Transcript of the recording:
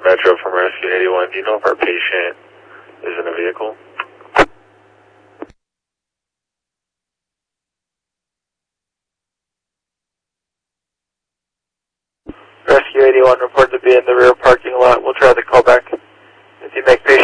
Metro from Rescue 81. Do you know if our patient is in a vehicle? Rescue 81, report to be in the rear parking lot. We'll try the callback. If you make patient